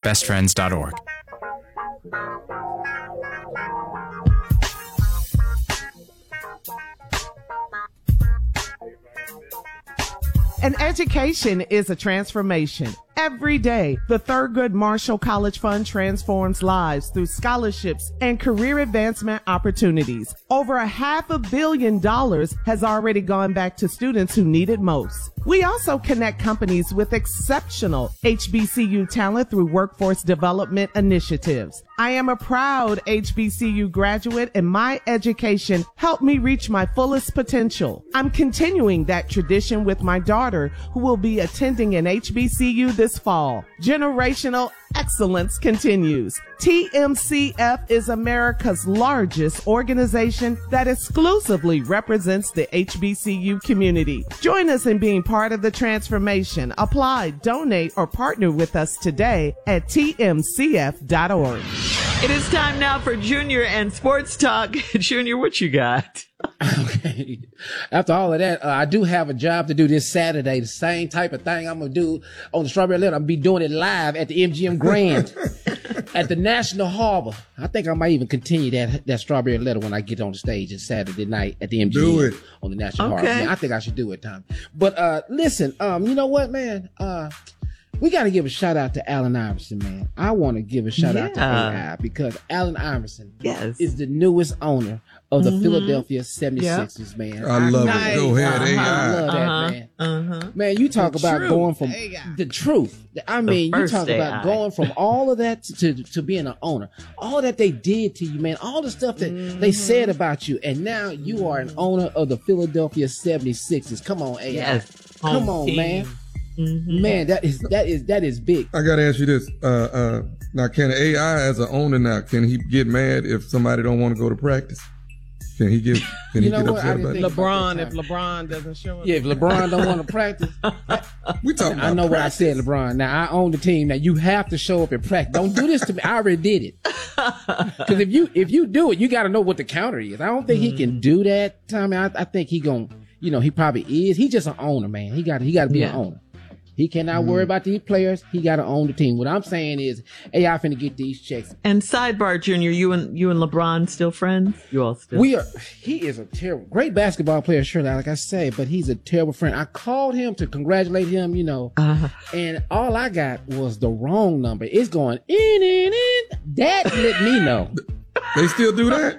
bestfriends.org. An education is a transformation. Every day, the Thurgood Marshall College Fund transforms lives through scholarships and career advancement opportunities. Over $500 million has already gone back to students who need it most. We also connect companies with exceptional HBCU talent through workforce development initiatives. I am a proud HBCU graduate, and my education helped me reach my fullest potential. I'm continuing that tradition with my daughter, who will be attending an HBCU this fall. Generational excellence continues. TMCF is America's largest organization that exclusively represents the HBCU community. Join us in being part of the transformation. Apply, donate, or partner with us today at tmcf.org. It is time now for Junior and Sports Talk. Junior, what you got? Okay. After all of that, I do have a job to do this Saturday. The same type of thing I'm going to do on the Strawberry Letter. I'm going to be doing it live at the MGM Grand at the National Harbor. I think I might even continue that Strawberry Letter when I get on the stage on Saturday night at the MGM on the National Harbor. Man, I think I should do it, Tom. But listen, you know what, man? We got to give a shout out to Allen Iverson, man. I want to give a shout out to AI because Allen Iverson is the newest owner of the Philadelphia 76ers, man. I love it. Go ahead, AI. I love that, man. Man, you talk about going from the truth. I mean, you talk about going from all of that to being an owner. All that they did to you, man. All the stuff that they said about you. And now you are an owner of the Philadelphia 76ers. Come on, AI. Yes. Come on, man. Man, that is big. I gotta ask you this. Now, can AI as an owner now, can he get mad if somebody don't want to go to practice? Can he get upset about LeBron, if LeBron doesn't show up? Yeah, if LeBron don't want to practice. We talking about I know practice. what I said, LeBron. Now, I own the team. Now, you have to show up and practice. Don't do this to me. I already did it. Because if you do it, you got to know what the counter is. I don't think he can do that, Tommy. I think he he probably is. He's just an owner, man. He got to be an owner. He cannot worry about these players. He got to own the team. What I'm saying is, AI finna get these checks. And sidebar, Junior, you and LeBron still friends? You all still? He is a great basketball player, sure, like I say, but he's a terrible friend. I called him to congratulate him, and all I got was the wrong number. It's going in. That let me know. They still do that?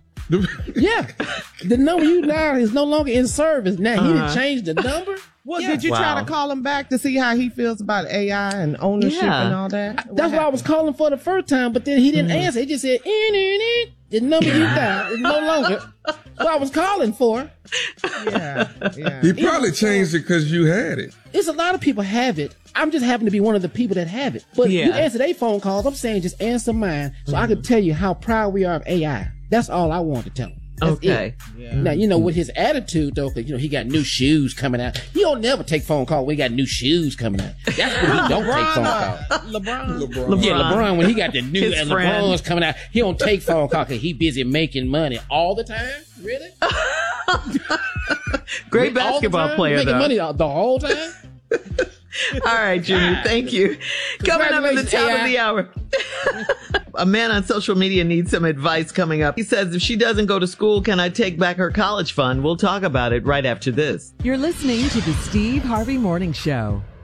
Yeah. The number you dialed is no longer in service. Now, he didn't change the number. Well, did you try to call him back to see how he feels about AI and ownership and all that? That's what I was calling for the first time, but then he didn't answer. He just said, the number you dialed is no longer what I was calling for. Yeah. He probably changed it because you had it. It's a lot of people have it. I'm just happen to be one of the people that have it. But you answer their phone calls. I'm saying just answer mine so I can tell you how proud we are of AI. That's all I want to tell him. That's it. Now, with his attitude, though, he got new shoes coming out. He don't never take phone calls when he got new shoes coming out. That's when he don't take phone calls. LeBron. Yeah, LeBron, when he got the new and LeBron's coming out, he don't take phone calls because he busy making money all the time. Really? Great basketball player, making though. money the whole time. All right, Junior, thank you. Coming up at the top of the hour. A man on social media needs some advice coming up. He says, if she doesn't go to school, can I take back her college fund? We'll talk about it right after this. You're listening to the Steve Harvey Morning Show.